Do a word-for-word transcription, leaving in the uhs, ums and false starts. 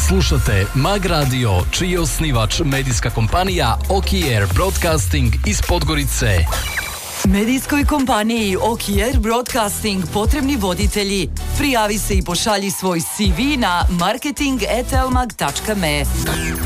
Slušate Mag Radio, čiji je osnivač medijska kompanija Okier Broadcasting iz Podgorice. Medijskoj kompaniji Okier Broadcasting potrebni voditelji. Prijavi se i pošalji svoj C V na marketing at elmag tačka me.